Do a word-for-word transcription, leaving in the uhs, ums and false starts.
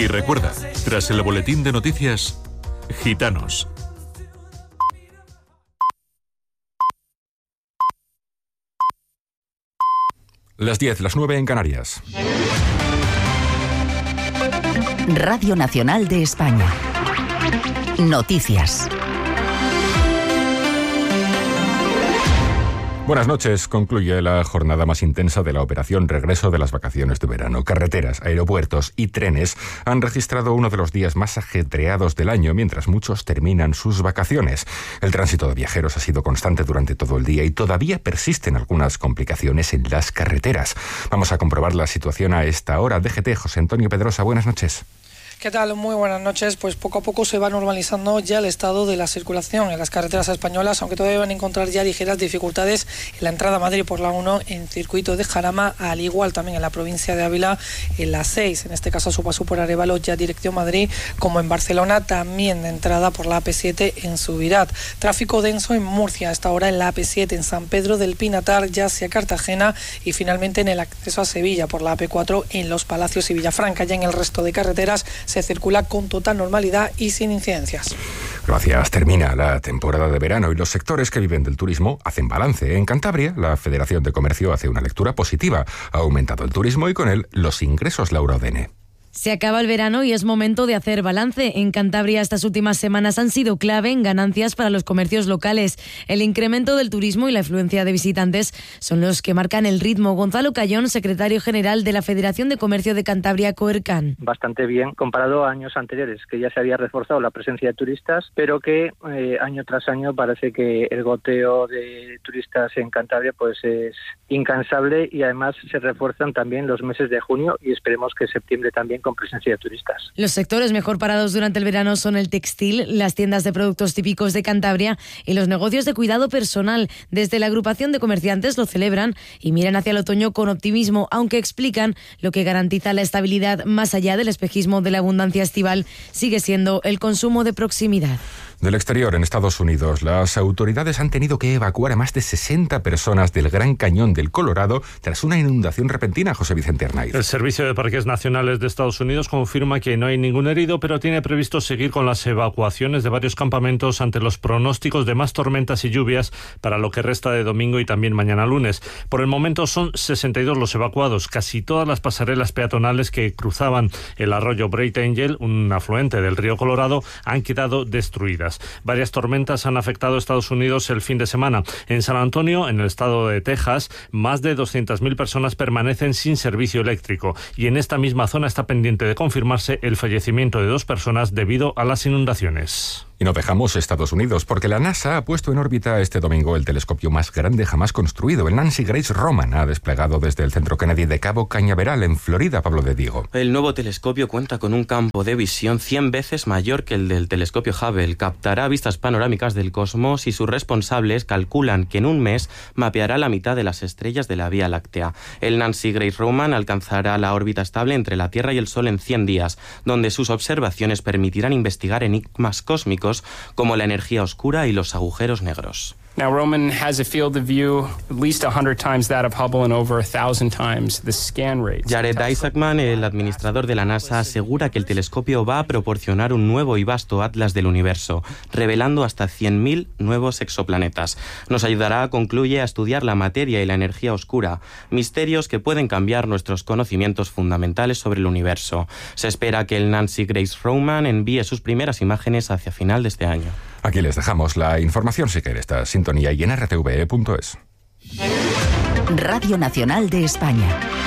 Y recuerda, tras el boletín de noticias, Gitanos. Las diez, las nueve en Canarias. Radio Nacional de España. Noticias. Buenas noches. Concluye la jornada más intensa de la operación Regreso de las vacaciones de verano. Carreteras, aeropuertos y trenes han registrado uno de los días más ajetreados del año, mientras muchos terminan sus vacaciones. El tránsito de viajeros ha sido constante durante todo el día y todavía persisten algunas complicaciones en las carreteras. Vamos a comprobar la situación a esta hora. D G T, José Antonio Pedrosa, buenas noches. ¿Qué tal? Muy buenas noches. Pues poco a poco se va normalizando ya el estado de la circulación en las carreteras españolas, aunque todavía van a encontrar ya ligeras dificultades en la entrada a Madrid por la uno, en circuito de Jarama, al igual también en la provincia de Ávila, en la seis, en este caso su paso por Arévalo, ya dirección Madrid, como en Barcelona, también de entrada por la A P siete en Subirat. Tráfico denso en Murcia, a esta hora en la A P siete, en San Pedro del Pinatar, ya hacia Cartagena, y finalmente en el acceso a Sevilla por la A P cuatro en Los Palacios y Villafranca. Ya en el resto de carreteras se circula con total normalidad y sin incidencias. Gracias. Termina la temporada de verano y los sectores que viven del turismo hacen balance. En Cantabria, la Federación de Comercio hace una lectura positiva. Ha aumentado el turismo y con él los ingresos. Laura Odene. Se acaba el verano y es momento de hacer balance. En Cantabria estas últimas semanas han sido clave en ganancias para los comercios locales. El incremento del turismo y la afluencia de visitantes son los que marcan el ritmo. Gonzalo Cayón, secretario general de la Federación de Comercio de Cantabria, Coercan. Bastante bien comparado a años anteriores, que ya se había reforzado la presencia de turistas, pero que eh, año tras año parece que el goteo de turistas en Cantabria pues es incansable, y además se refuerzan también los meses de junio y esperemos que septiembre también con presencia de turistas. Los sectores mejor parados durante el verano son el textil, las tiendas de productos típicos de Cantabria y los negocios de cuidado personal. Desde la agrupación de comerciantes lo celebran y miran hacia el otoño con optimismo, aunque explican lo que garantiza la estabilidad más allá del espejismo de la abundancia estival sigue siendo el consumo de proximidad. Del exterior, en Estados Unidos, las autoridades han tenido que evacuar a más de sesenta personas del Gran Cañón del Colorado tras una inundación repentina. José Vicente Arnaiz. El Servicio de Parques Nacionales de Estados Unidos confirma que no hay ningún herido, pero tiene previsto seguir con las evacuaciones de varios campamentos ante los pronósticos de más tormentas y lluvias para lo que resta de domingo y también mañana lunes. Por el momento son sesenta y dos los evacuados. Casi todas las pasarelas peatonales que cruzaban el arroyo Bright Angel, un afluente del río Colorado, han quedado destruidas. Varias tormentas han afectado a Estados Unidos el fin de semana. En San Antonio, en el estado de Texas, más de doscientas mil personas permanecen sin servicio eléctrico, y en esta misma zona está pendiente de confirmarse el fallecimiento de dos personas debido a las inundaciones. Y no dejamos Estados Unidos, porque la NASA ha puesto en órbita este domingo el telescopio más grande jamás construido. El Nancy Grace Roman ha desplegado desde el Centro Kennedy de Cabo Cañaveral, en Florida. Pablo de Diego. El nuevo telescopio cuenta con un campo de visión cien veces mayor que el del telescopio Hubble. Captará vistas panorámicas del cosmos y sus responsables calculan que en un mes mapeará la mitad de las estrellas de la Vía Láctea. El Nancy Grace Roman alcanzará la órbita estable entre la Tierra y el Sol en cien días, donde sus observaciones permitirán investigar enigmas cósmicos como la energía oscura y los agujeros negros. Now, Roman has a field of view at least one hundred times that of Hubble and over one thousand times the scan rate. Jared Isaacman, el administrador de la NASA, asegura que el telescopio va a proporcionar un nuevo y vasto atlas del universo, revelando hasta cien mil nuevos exoplanetas. Nos ayudará, concluye, a estudiar la materia y la energía oscura, misterios que pueden cambiar nuestros conocimientos fundamentales sobre el universo. Se espera que el Nancy Grace Roman envíe sus primeras imágenes hacia final de este año. Aquí les dejamos la información, si quiere esta sintonía, y en r t v e punto es. Radio Nacional de España.